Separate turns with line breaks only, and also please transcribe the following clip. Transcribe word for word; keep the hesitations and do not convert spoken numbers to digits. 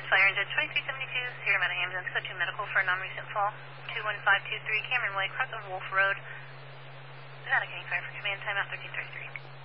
Fire Engine twenty-three seventy-two, Sierra Meta Ambulance, code two medical for a non-recent fall. two one five two three, Cameron Way, cross of Wolf Road. Nevada County Fire for command, timeout thirteen thirty-three.